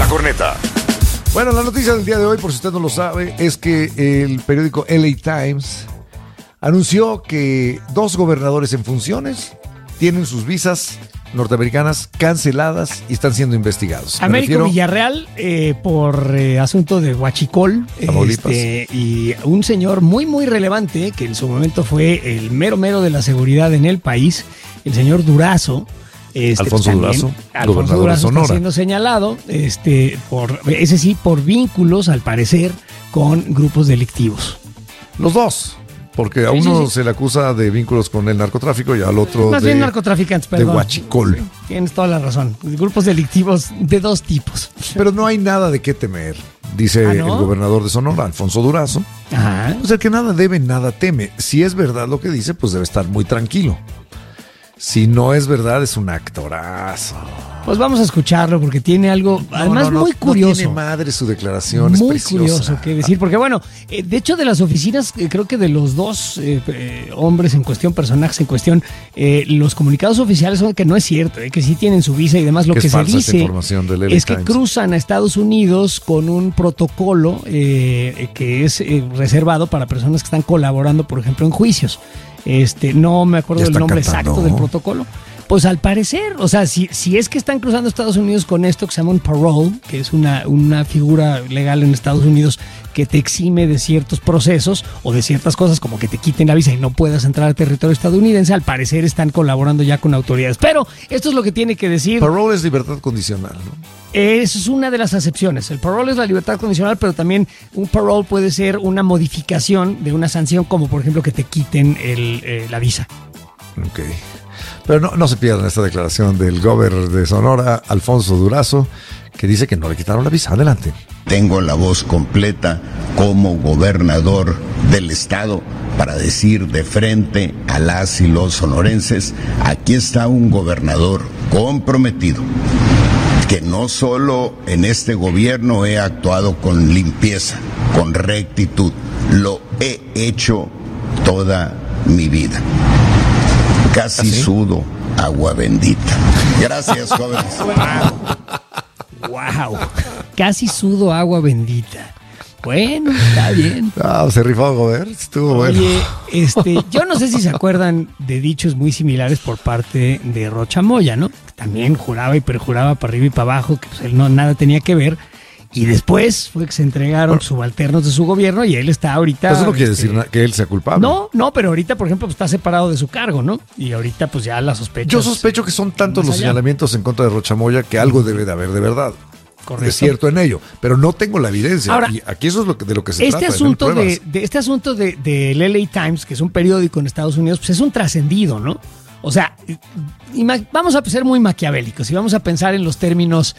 La Corneta. Bueno, la noticia del día de hoy, por si usted no lo sabe, es que el periódico LA Times anunció que 2 gobernadores en funciones tienen sus visas norteamericanas canceladas y están siendo investigados. Américo Villarreal por asunto de huachicol y un señor muy muy relevante que en su momento fue el mero de la seguridad en el país, el señor Durazo. Alfonso Durazo, gobernador de Sonora, está siendo señalado, por vínculos al parecer con grupos delictivos. Los dos. Porque a uno se le acusa de vínculos con el narcotráfico y al otro más bien narcotraficantes, perdón. De huachicol. Sí, tienes toda la razón. Grupos delictivos de 2 tipos. Pero no hay nada de qué temer, dice el gobernador de Sonora, Alfonso Durazo. Ajá. Pues el que nada debe, nada teme. Si es verdad lo que dice, pues debe estar muy tranquilo. Si no es verdad, es un actorazo. Pues vamos a escucharlo porque tiene algo, además muy curioso. No tiene madre su declaración, muy es preciosa. Curioso que decir, porque bueno, de hecho de las oficinas, creo que de los 2 hombres en cuestión, personajes en cuestión, los comunicados oficiales son que no es cierto, que sí tienen su visa y demás. Lo que se dice es que cruzan a Estados Unidos con un protocolo que es reservado para personas que están colaborando, por ejemplo, en juicios. No me acuerdo del nombre exacto del protocolo. Pues al parecer, o sea, si es que están cruzando Estados Unidos con esto que se llama un parole, que es una figura legal en Estados Unidos que te exime de ciertos procesos o de ciertas cosas como que te quiten la visa y no puedas entrar al territorio estadounidense, al parecer están colaborando ya con autoridades. Pero esto es lo que tiene que decir. Parole es libertad condicional, ¿no? Eso es una de las acepciones. El parole es la libertad condicional, pero también un parole puede ser una modificación de una sanción, como por ejemplo que te quiten la visa. Ok. Pero no se pierdan esta declaración del gobernador de Sonora, Alfonso Durazo, que dice que no le quitaron la visa. Adelante. Tengo la voz completa como gobernador del estado para decir de frente a las y los sonorenses, aquí está un gobernador comprometido, que no solo en este gobierno he actuado con limpieza, con rectitud, lo he hecho toda mi vida. Casi sudo agua bendita. Gracias, jóvenes. Wow. Casi sudo agua bendita. Bueno, está bien. Se rifó, Gober. Estuvo bueno. Oye, yo no sé si se acuerdan de dichos muy similares por parte de Rocha Moya, ¿no? También juraba y perjuraba para arriba y para abajo que pues, él nada tenía que ver. Y después fue que se entregaron subalternos de su gobierno y él está ahorita... Eso no quiere decir que él sea culpable. No, pero ahorita, por ejemplo, pues, está separado de su cargo, ¿no? Y ahorita pues ya la sospecha. Yo sospecho que son tantos los señalamientos en contra de Rocha Moya que algo debe de haber de verdad. Correcto. Es cierto en ello, pero no tengo la evidencia. Ahora, y aquí eso es de lo que se trata. Este asunto del LA Times, que es un periódico en Estados Unidos, pues es un trascendido, ¿no? O sea, vamos a ser muy maquiavélicos y vamos a pensar en los términos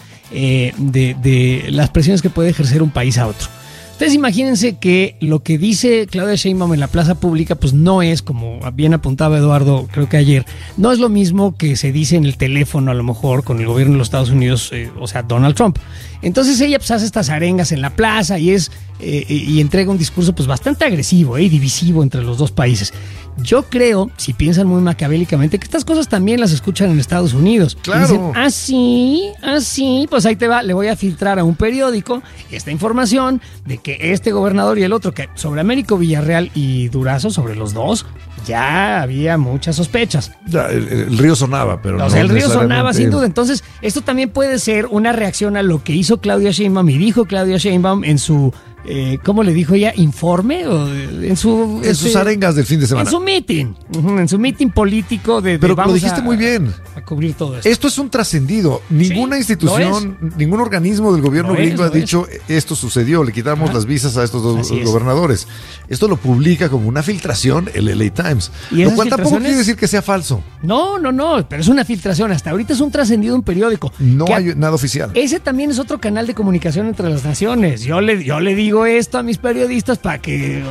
de las presiones que puede ejercer un país a otro. Entonces imagínense que lo que dice Claudia Sheinbaum en la plaza pública pues no es, como bien apuntaba Eduardo creo que ayer, no es lo mismo que se dice en el teléfono a lo mejor con el gobierno de los Estados Unidos, o sea, Donald Trump. Entonces ella pues hace estas arengas en la plaza y entrega un discurso pues bastante agresivo y divisivo entre los dos países. Yo creo, si piensan muy maquiavélicamente, que estas cosas también las escuchan en Estados Unidos. Claro. Y dicen, así, pues ahí te va, le voy a filtrar a un periódico esta información de que este gobernador y el otro, que sobre Américo Villarreal y Durazo, sobre los dos, ya había muchas sospechas. Ya, el río sonaba, pero o sea, el río sonaba sin duda. Entonces, esto también puede ser una reacción a lo que hizo Claudia Sheinbaum y dijo Claudia Sheinbaum en su... ¿cómo le dijo ella? ¿Informe? ¿O en sus arengas del fin de semana. En su meeting. En su meeting político Pero lo dijiste muy bien. A cubrir todo esto. Esto es un trascendido. Ninguna institución, ningún organismo del gobierno gringo ha dicho esto sucedió, le quitamos las visas a estos dos gobernadores. Esto lo publica como una filtración el LA Times. Lo cual tampoco quiere decir que sea falso. No, pero es una filtración. Hasta ahorita es un trascendido un periódico. No hay nada oficial. Ese también es otro canal de comunicación entre las naciones. Yo le digo esto a mis periodistas para que,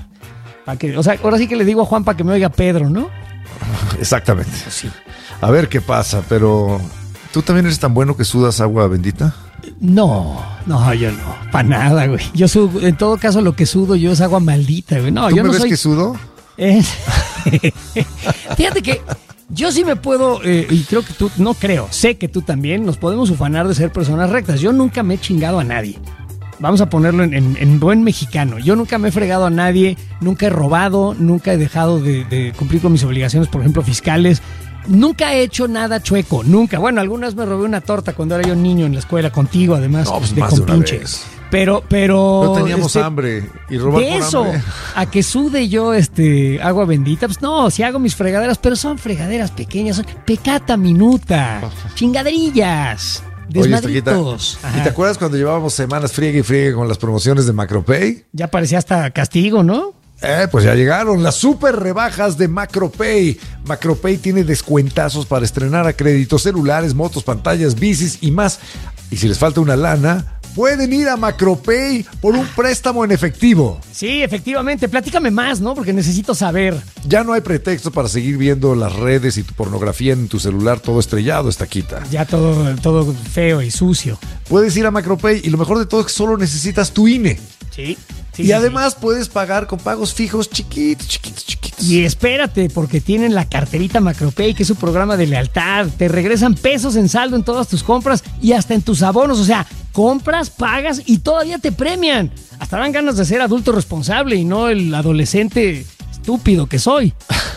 ahora sí que le digo a Juan para que me oiga Pedro, ¿no? Exactamente. Sí. A ver qué pasa, pero ¿tú también eres tan bueno que sudas agua bendita? No, yo no, para nada, güey. Yo sudo, en todo caso lo que sudo yo es agua maldita, güey. No, ¿Tú yo me no ves soy... que sudo? Fíjate que Yo sí me puedo, y creo que tú, no creo, sé que tú también, nos podemos ufanar de ser personas rectas. Yo nunca me he chingado a nadie. Vamos a ponerlo en buen mexicano. Yo nunca me he fregado a nadie, nunca he robado, nunca he dejado de cumplir con mis obligaciones, por ejemplo, fiscales. Nunca he hecho nada chueco, nunca. Bueno, algunas me robé una torta cuando era yo niño en la escuela contigo, además, no, pues de más de una compinche. vez. Pero no teníamos hambre y robar de por eso hambre. a que sude yo agua bendita, pues no, si hago mis fregaderas, pero son fregaderas pequeñas, son pecata minuta, chingaderillas, desmadritos. ¿Y te acuerdas cuando llevábamos semanas friegue y friegue con las promociones de Macropay? Ya parecía hasta castigo, ¿no? Pues ya llegaron las super rebajas de Macropay. Macropay tiene descuentazos para estrenar a crédito, celulares, motos, pantallas, bicis y más. Y si les falta una lana, pueden ir a Macropay por un préstamo en efectivo. Sí, efectivamente. Platícame más, ¿no? Porque necesito saber. Ya no hay pretexto para seguir viendo las redes y tu pornografía en tu celular todo estrellado, estaquita. Ya todo feo y sucio. Puedes ir a Macropay y lo mejor de todo es que solo necesitas tu INE. Sí. Y además puedes pagar con pagos fijos chiquitos. Y espérate, porque tienen la carterita Macropay, que es su programa de lealtad. Te regresan pesos en saldo en todas tus compras y hasta en tus abonos. O sea, compras, pagas y todavía te premian. Hasta dan ganas de ser adulto responsable y no el adolescente estúpido que soy.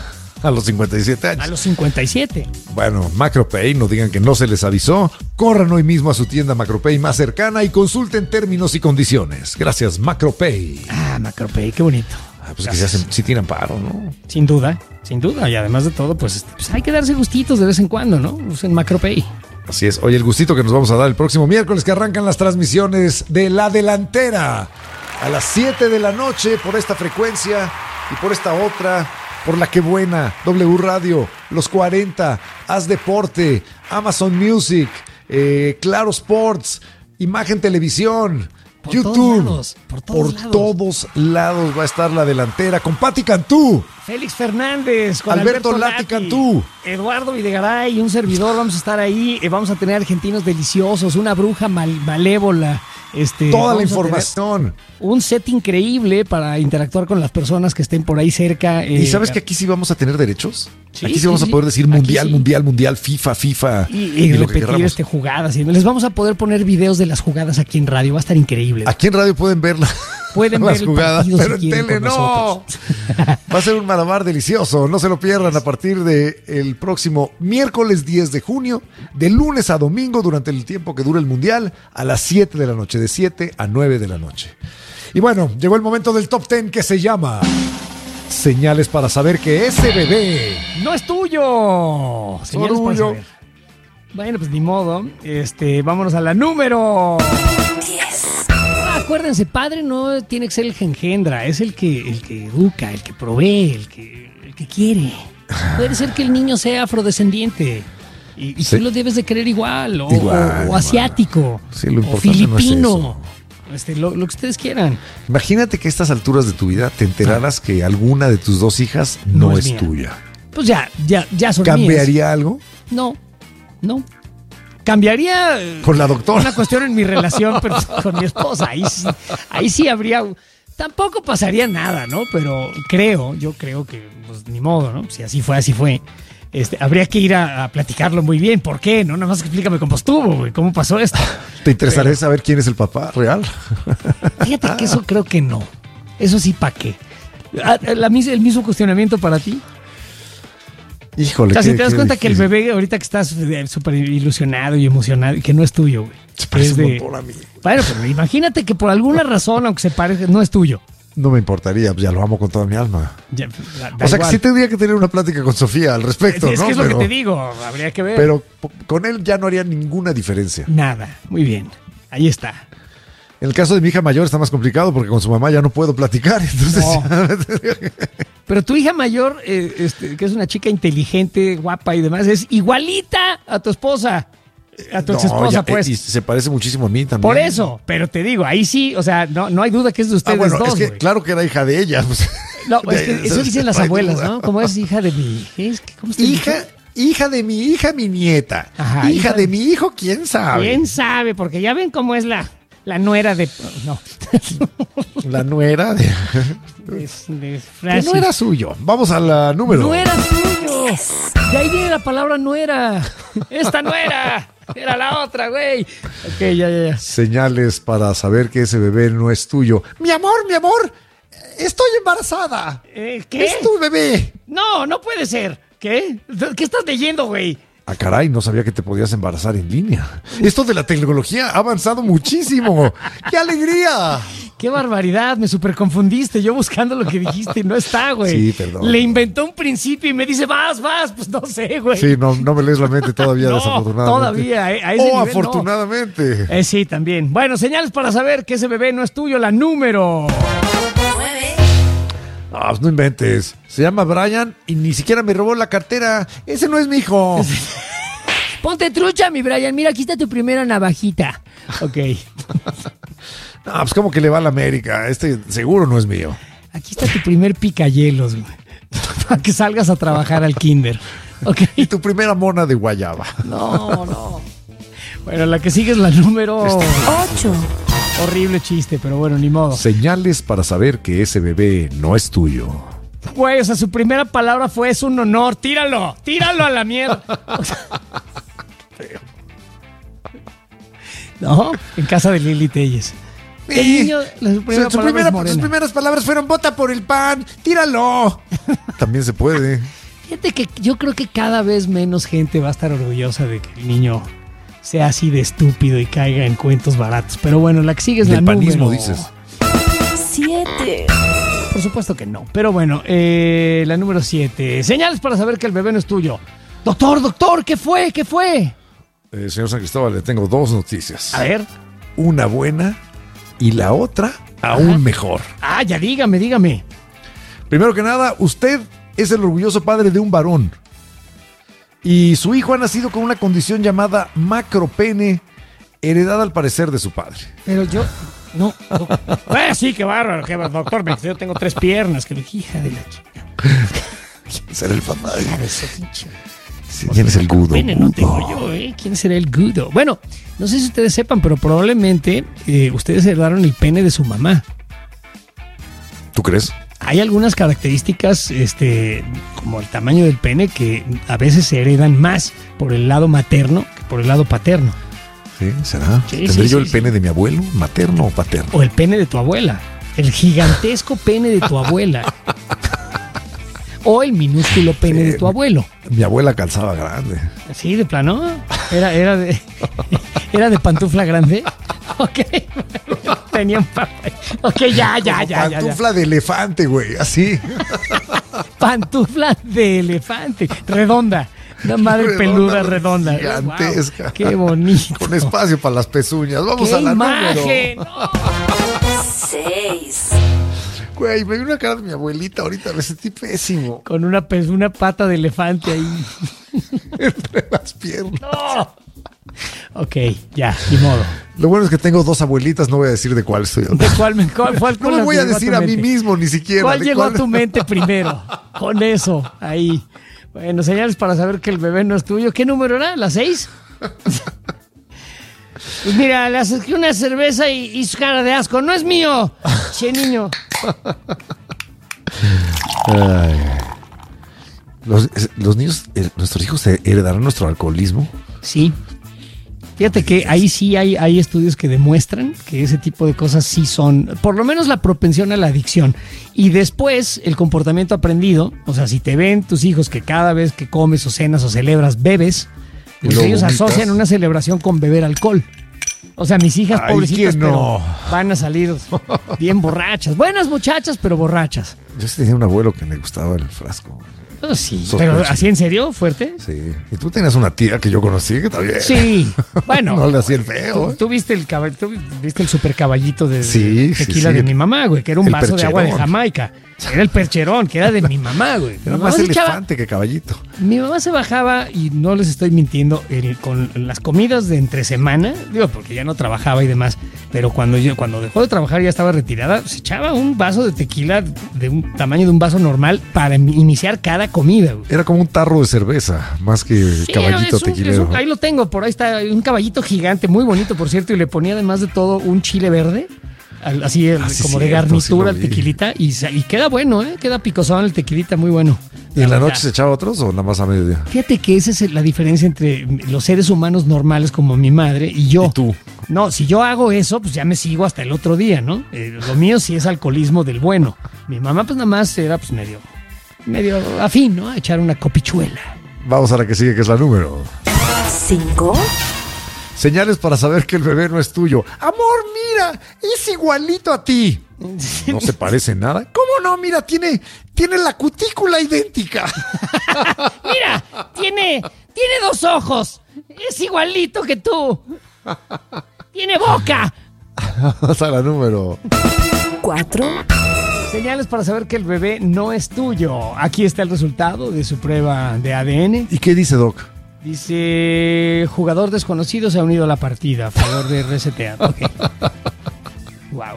A los 57 años. A los 57. Bueno, Macropay, no digan que no se les avisó. Corran hoy mismo a su tienda Macropay más cercana y consulten términos y condiciones. Gracias, Macropay. Macropay, qué bonito. Pues que sí tiran paro, ¿no? Sin duda. Y además de todo, pues hay que darse gustitos de vez en cuando, ¿no? Usen Macropay. Así es. Oye, el gustito que nos vamos a dar el próximo miércoles, que arrancan las transmisiones de La Delantera a las 7 de la noche por esta frecuencia y por esta otra. Por La Que Buena, W Radio, Los 40, Haz Deporte, Amazon Music, Claro Sports, Imagen Televisión, por YouTube. Por todos lados va a estar La Delantera con Pati Cantú. Félix Fernández, con Alberto Lati Cantú. Eduardo Videgaray y un servidor, vamos a estar ahí. Vamos a tener argentinos deliciosos, una bruja malévola. Toda la información. Un set increíble para interactuar con las personas que estén por ahí cerca. ¿Y sabes que aquí sí vamos a tener derechos? Sí, aquí sí vamos a poder decir mundial, FIFA. Y lo que repetir jugadas. Y les vamos a poder poner videos de las jugadas aquí en radio. Va a estar increíble. Aquí en radio pueden verla. Pueden las ver jugadas, pero en tele no. Va a ser un malabar delicioso. No se lo pierdan a partir del próximo miércoles 10 de junio, de lunes a domingo, durante el tiempo que dura el mundial, a las 7 de la noche, de 7 a 9 de la noche. Y bueno, llegó el momento del top 10 que se llama Señales para saber que ese bebé no es tuyo. Señales para saber. Bueno, pues ni modo. Vámonos a la número 10. Acuérdense, padre no tiene que ser el que engendra, es el que educa, el que provee, el que quiere. Puede ser que el niño sea afrodescendiente y sí. Tú lo debes de querer igual, o asiático, sí, o filipino, no es lo que ustedes quieran. Imagínate que a estas alturas de tu vida te enteraras que alguna de tus dos hijas no es tuya. Pues ya son ¿Cambiaría mías. Algo? No. Cambiaría con la doctora. Una cuestión en mi relación pero con mi esposa. Ahí sí habría. Tampoco pasaría nada, ¿no? Pero yo creo que, pues ni modo, ¿no? Si así fue. Habría que ir a platicarlo muy bien. ¿Por qué? No, nada más explícame cómo estuvo, güey. ¿Cómo pasó esto? ¿Te interesaría saber quién es el papá real? Fíjate que eso creo que no. Eso sí, ¿para qué? ¿El mismo cuestionamiento para ti? Híjole. O sea, si te das cuenta que el bebé, ahorita que estás súper ilusionado y emocionado, y que no es tuyo, güey. Se parece un montón a mí. Bueno, pero imagínate que por alguna razón, aunque se parezca, no es tuyo. No me importaría, pues ya lo amo con toda mi alma. Ya, o sea, que sí tendría que tener una plática con Sofía al respecto, ¿no? Es que es lo que te digo, habría que ver. Pero con él ya no haría ninguna diferencia. Nada, muy bien, ahí está. En el caso de mi hija mayor está más complicado porque con su mamá ya no puedo platicar, entonces... No. Pero tu hija mayor, que es una chica inteligente, guapa y demás, es igualita a tu esposa. A tu exesposa, pues. Y se parece muchísimo a mí también. Por eso, pero te digo, ahí sí, o sea, no hay duda que es de ustedes bueno, dos. Es que, claro que era hija de ella. Pues. No, es que eso dicen las abuelas, ¿no? Como es hija de mi... ¿Cómo está hija de mi hija, mi nieta. Ajá, hija de mi hijo, ¿quién sabe? ¿Quién sabe? Porque ya ven cómo es la La nuera de... No. La nuera de... Que no era suyo. Vamos a la número. No era suyo. De ahí viene la palabra nuera. Esta nuera. Era la otra, güey. Ok, ya. Señales para saber que ese bebé no es tuyo. Mi amor. Estoy embarazada. ¿Qué? Es tu bebé. No puede ser. ¿Qué? ¿Qué estás leyendo, güey? Ah, caray, no sabía que te podías embarazar en línea. Esto de la tecnología ha avanzado muchísimo. ¡Qué alegría! ¡Qué barbaridad! Me super confundiste. Yo buscando lo que dijiste y no está, güey. Sí, perdón. Le inventó un principio y me dice, vas. Pues no sé, güey. Sí, no me lees la mente todavía, no, desafortunadamente. Todavía, a ese nivel, afortunadamente. No. Sí, también. Bueno, señales para saber que ese bebé no es tuyo. La número... Pues no inventes. Se llama Brian y ni siquiera me robó la cartera. Ese no es mi hijo. Ponte trucha, mi Brian. Mira, aquí está tu primera navajita. Ok. Pues como que le va a la América. Este seguro no es mío. Aquí está tu primer picayelos, güey. Para que salgas a trabajar al kinder. Okay. Y tu primera mona de guayaba. No. Bueno, la que sigue es la número 8. Horrible chiste, pero bueno, ni modo. Señales para saber que ese bebé no es tuyo. Güey, o sea, su primera palabra fue es un honor. Tíralo a la mierda. No, en casa de Lili Telles. El niño, sus primeras palabras fueron bota por el pan, tíralo. También se puede. Fíjate que yo creo que cada vez menos gente va a estar orgullosa de que el niño sea así de estúpido y caiga en cuentos baratos. Pero bueno, la que sigue es la número... Del panismo, dices. 7. Por supuesto que no. Pero bueno, la número 7. Señales para saber que el bebé no es tuyo. Doctor, ¿qué fue? Señor San Cristóbal, le tengo 2 noticias. A ver. Una buena y la otra aún mejor. Ya dígame. Primero que nada, usted es el orgulloso padre de un varón. Y su hijo ha nacido con una condición llamada macropene, heredada al parecer de su padre. Pero yo... No. Sí, qué bárbaro, doctor. Yo tengo 3 piernas. Que hija de la chica. ¿Quién será el papá? ¿Quién es el gudo? Pene no tengo yo, ¿eh? ¿Quién será el gudo? Bueno, no sé si ustedes sepan, pero probablemente ustedes heredaron el pene de su mamá. ¿Tú crees? Hay algunas características, como el tamaño del pene, que a veces se heredan más por el lado materno que por el lado paterno. ¿Sí? ¿Será? ¿Tendré yo el pene de mi abuelo, materno o paterno? O el pene de tu abuela. El gigantesco pene de tu abuela. O el minúsculo pene de tu abuelo. Mi abuela calzaba grande. Sí, de plano. Era de pantufla grande. Ok. Tenía un papel. Ok, ya. Pantufla de elefante, güey. Así. Pantufla de elefante. Redonda. Una madre peluda redonda. Gigantesca. Wow, qué bonito. Con espacio para las pezuñas. Vamos a la imagen. número 6. Güey, me dio una cara de mi abuelita ahorita, me sentí pésimo. Con una pata de elefante ahí. Entre las piernas. No. Ok, ya, ni modo. Lo bueno es que tengo 2 abuelitas, no voy a decir de cuál estoy. ¿De cuál no me voy a decir a mí mismo ni siquiera. ¿Cuál llegó a tu mente primero? Con eso, ahí. Bueno, señales para saber que el bebé no es tuyo. ¿Qué número era? ¿La 6? Pues mira, le acerqué una cerveza y su cara de asco. ¡No es mío! Che, niño. Los niños, nuestros hijos heredarán nuestro alcoholismo. Sí. Fíjate que ahí sí hay estudios que demuestran que ese tipo de cosas sí son, por lo menos la propensión a la adicción. Y después el comportamiento aprendido, o sea, si te ven tus hijos que cada vez que comes o cenas o celebras bebes, pues ellos asocian una celebración con beber alcohol. O sea, mis hijas pobrecitas, pero van a salir bien borrachas. Buenas muchachas, pero borrachas. Yo sí tenía un abuelo que le gustaba el frasco. Oh, sí, pero ¿así en serio? ¿Fuerte? Sí. Y tú tenías una tía que yo conocí que también. Sí, bueno. No le hacía el feo. Tú viste el super caballito de tequila de mi mamá, güey, que era un vaso de agua de Jamaica. Era el percherón, que era de mi mamá, güey. Era más elefante que caballito. Mi mamá se bajaba, y no les estoy mintiendo, con las comidas de entre semana, digo, porque ya no trabajaba y demás, pero cuando dejó de trabajar, ya estaba retirada, se echaba un vaso de tequila de un tamaño de un vaso normal para iniciar cada comida, güey. Era como un tarro de cerveza, más que caballito tequilero. Ahí lo tengo, por ahí está un caballito gigante, muy bonito, por cierto, y le ponía además de todo un chile verde. Así como de garnitura al tequilita y queda bueno, queda picosón el tequilita, muy bueno. ¿Y en la noche se echaba otros o nada más a mediodía? Fíjate que esa es la diferencia entre los seres humanos normales como mi madre y yo. ¿Y tú? No, si yo hago eso, pues ya me sigo hasta el otro día, ¿no? Lo mío sí es alcoholismo del bueno. Mi mamá pues nada más era pues medio afín, ¿no? A echar una copichuela. Vamos a la que sigue, que es la número 5. Señales para saber que el bebé no es tuyo. Amor, mira, es igualito a ti. No se parece en nada. ¿Cómo no? Mira, tiene la cutícula idéntica. Mira, tiene 2 ojos. Es igualito que tú. Tiene boca. Vamos a la número 4. Señales para saber que el bebé no es tuyo. Aquí está el resultado de su prueba de ADN. ¿Y qué dice, Doc? Dice, jugador desconocido se ha unido a la partida, a favor de resetear. Okay. Wow.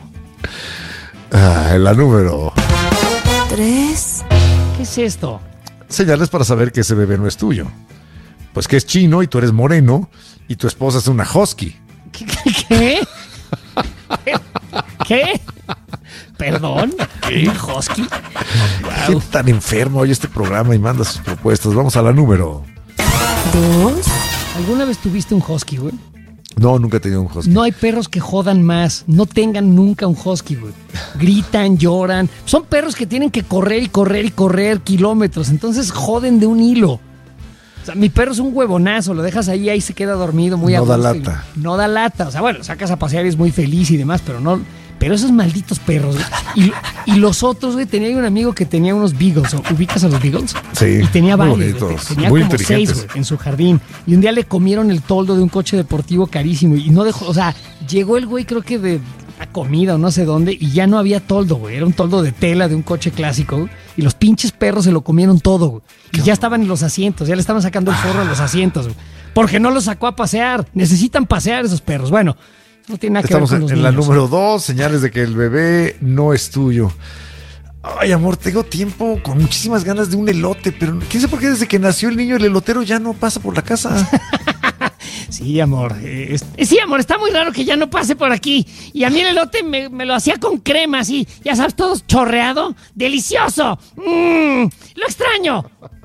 La número 3. ¿Qué es esto? Señales para saber que ese bebé no es tuyo. Pues que es chino y tú eres moreno y tu esposa es una husky. ¿Qué? ¿Qué? ¿Perdón? ¿Un husky? Wow. Gente tan enfermo oye este programa y manda sus propuestas. Vamos a la número 2. ¿Alguna vez tuviste un husky, güey? No, nunca he tenido un husky. No hay perros que jodan más. No tengan nunca un husky, güey. Gritan, lloran. Son perros que tienen que correr y correr y correr kilómetros. Entonces joden de un hilo. O sea, mi perro es un huevonazo. Lo dejas ahí se queda dormido muy a gusto. No da lata. No da lata. O sea, bueno, lo sacas a pasear y es muy feliz y demás, pero no... Pero esos malditos perros, güey. Y los otros, güey, tenía un amigo que tenía unos beagles. ¿Ubicas a los beagles? Sí. Y tenía varios, bonitos, tenía muy como 6, güey, en su jardín. Y un día le comieron el toldo de un coche deportivo carísimo. Y no dejó, o sea, llegó el güey, creo que de la comida o no sé dónde, y ya no había toldo, güey. Era un toldo de tela de un coche clásico, güey. Y los pinches perros se lo comieron todo, güey. Y ya estaban en los asientos, ya le estaban sacando el forro a los asientos, güey. Porque no los sacó a pasear. Necesitan pasear esos perros. Bueno. No tiene nada que ver con los en niños. La número 2, señales de que el bebé no es tuyo. Ay, amor, tengo tiempo con muchísimas ganas de un elote, pero quién sabe por qué desde que nació el niño el elotero ya no pasa por la casa. Sí, amor. Sí, amor, está muy raro que ya no pase por aquí. Y a mí el elote me lo hacía con crema, así, ya sabes, todo chorreado. ¡Delicioso! ¡Lo extraño!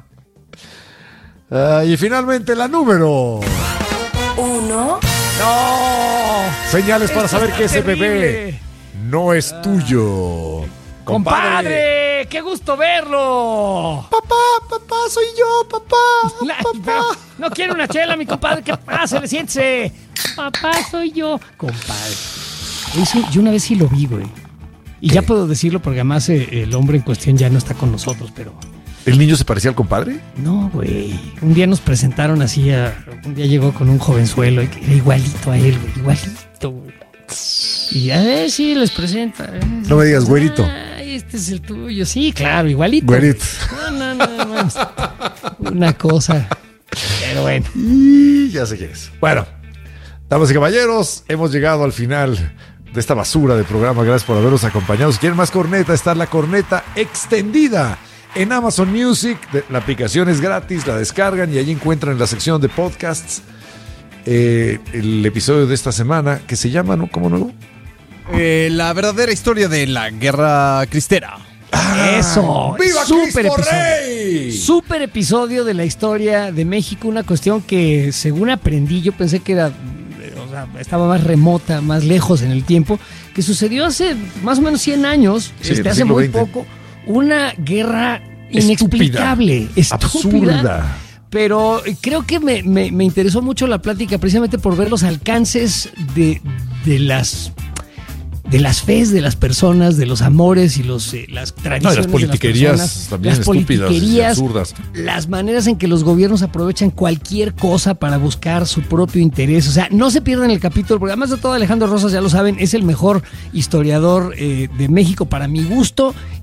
Y finalmente la número 1. ¡No! Señales para saber que ese bebé no es tuyo. ¡Compadre! ¡Qué gusto verlo! Papá, soy yo, papá. No quiero una chela, mi compadre. ¿Qué pasa? Siéntese. Papá, soy yo. Compadre. Yo una vez sí lo vi, güey. Y ¿qué? Ya puedo decirlo porque además el hombre en cuestión ya no está con nosotros, pero... ¿El niño se parecía al compadre? No, güey. Un día nos presentaron así un día llegó con un jovenzuelo y era igualito a él, güey. Igualito, güey. Y a ver si les presenta. No me digas, güerito. Ay, este es el tuyo. Sí, claro, igualito. Güerito. No. Una cosa. Pero bueno. Y ya sé quién es. Bueno, damas y caballeros, hemos llegado al final de esta basura de programa. Gracias por habernos acompañado. Si quieren más corneta, está la corneta extendida en Amazon Music. La aplicación es gratis, la descargan y allí encuentran en la sección de podcasts el episodio de esta semana que se llama, ¿no? ¿Cómo nuevo? La verdadera historia de la Guerra Cristera. Eso. ¡Viva Super Cristo episodio. Rey! Super episodio de la historia de México. Una cuestión que, según aprendí, yo pensé que era, o sea, estaba más remota, más lejos en el tiempo, que sucedió hace más o menos 100 años, sí, hace muy poco. Una guerra inexplicable, estúpida, absurda. Pero creo que me interesó mucho la plática precisamente por ver los alcances de las fes de las personas, de los amores y las tradiciones, las politiquerías de las personas, también las estúpidas y absurdas. Las maneras en que los gobiernos aprovechan cualquier cosa para buscar su propio interés. O sea, no se pierdan el capítulo, porque además de todo, Alejandro Rosas, ya lo saben, es el mejor historiador de México para mi gusto.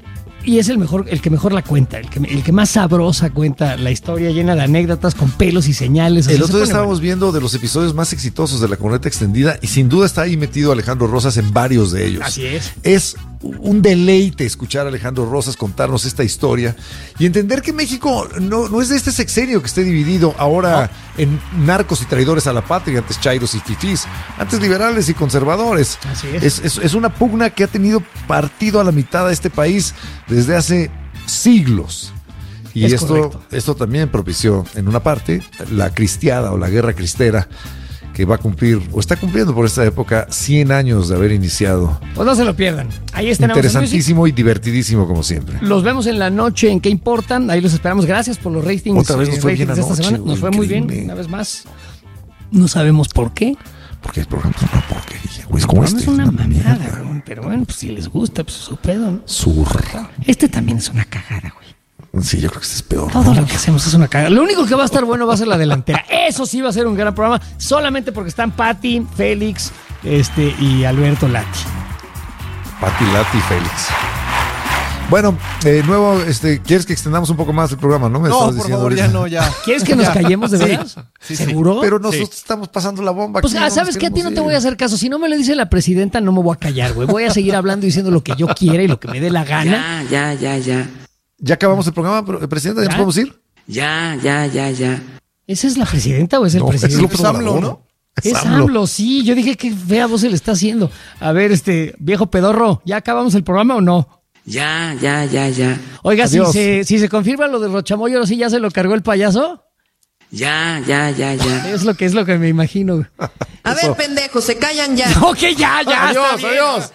Y es el que mejor la cuenta, el que más sabrosa cuenta la historia, llena de anécdotas con pelos y señales. El otro día estábamos viendo de los episodios más exitosos de La Corneta Extendida y sin duda está ahí metido Alejandro Rosas en varios de ellos. Así es. Es un deleite escuchar a Alejandro Rosas contarnos esta historia y entender que México no es de este sexenio que esté dividido ahora en narcos y traidores a la patria, antes chairos y fifís, antes liberales y conservadores. Así es. Es una pugna que ha tenido partido a la mitad de este país desde hace siglos. Y esto también propició, en una parte, la cristiada o la guerra cristera, que va a cumplir, o está cumpliendo por esta época, 100 años de haber iniciado. Pues no se lo pierdan. Ahí está. Interesantísimo y divertidísimo, como siempre. Los vemos en la noche en ¿Qué importan? Ahí los esperamos. Gracias por los ratings. Otra vez nos fue bien esta semana. Nos fue muy bien, una vez más. No sabemos por qué. Porque el programa es una porquería, güey. Es como es una mamada, güey. Pero bueno, pues si les gusta, pues su pedo, ¿no? Zurra. Este también es una cagada, güey. Sí, yo creo que este es peor. Todo lo que hacemos es una cagada. Lo único que va a estar bueno va a ser la delantera. Eso sí va a ser un gran programa, solamente porque están Pati, Félix, y Alberto Lati. Pati, Lati y Félix. Bueno, nuevo, ¿quieres que extendamos un poco más el programa? No, por favor, ya no, ya. ¿Quieres que nos callemos de veras? Sí. ¿Seguro? Pero nosotros estamos pasando la bomba. Pues, ¿sabes qué? A ti no te voy a hacer caso. Si no me lo dice la presidenta, no me voy a callar, güey. Voy a seguir hablando y diciendo lo que yo quiera y lo que me dé la gana. Ya. ¿Ya acabamos el programa, presidenta? ¿Ya nos podemos ir? Ya. ¿Esa es la presidenta o es el presidente? Es AMLO, ¿no? Es AMLO, sí. Yo dije, qué fea voz se le está haciendo. A ver, viejo pedorro, ¿ya acabamos el programa o no? Ya. Oiga, si se confirma lo del Rochamoyo, ¿ahora sí ya se lo cargó el payaso? Ya. Es lo que me imagino. A ver, pendejos, se callan ya. Ok, ya. Adiós.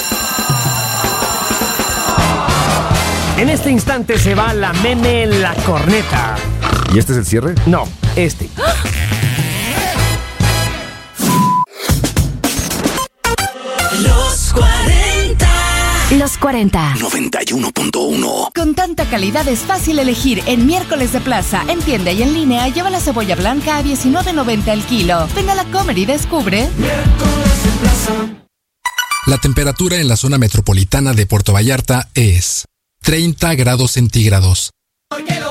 En este instante se va la La Corneta. ¿Y este es el cierre? No, Los 40. Los 40. 91.1. Con tanta calidad es fácil elegir. En Miércoles de Plaza, en tienda y en línea, lleva la cebolla blanca a $19.90 el kilo. Ven a la Comer y descubre. Miércoles de Plaza. La temperatura en la zona metropolitana de Puerto Vallarta es 30 grados centígrados.